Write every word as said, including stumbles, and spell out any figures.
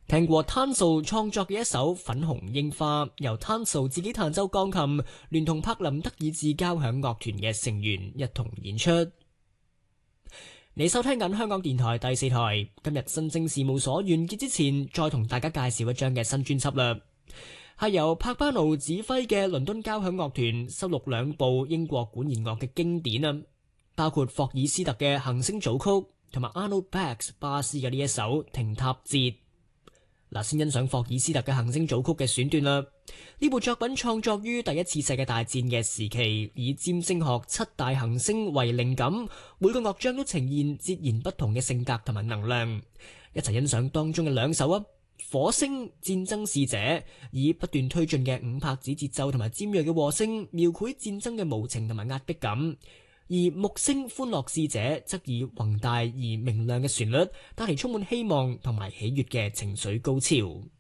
聽過攤數創作嘅一首《粉紅櫻花》，由攤數自己彈奏鋼琴，聯同柏林德爾茲交響樂團嘅成員一同演出。你收聽緊香港電台第四台，今日新政事務所完結之前，再同大家介紹一張嘅新專輯啦，係由柏巴奴指揮嘅倫敦交響樂團收錄兩部英國管弦樂嘅經典啊，包括霍爾斯特嘅行星組曲，同埋 Arnold Bax 巴斯嘅呢一首停塔節。嗱，先欣賞霍爾斯特嘅行星組曲嘅選段啦。呢部作品創作於第一次世界大戰嘅時期，以占星學七大行星為靈感，每個樂章都呈現截然不同嘅性格同埋能量。一齊欣賞當中嘅兩首啊！火星戰爭使者以不斷推進嘅五拍子節奏同埋尖銳嘅和聲，描繪戰爭嘅無情同埋壓迫感。而木星歡樂使者則以宏大而明亮嘅旋律，帶嚟充滿希望同埋喜悅嘅情緒高潮。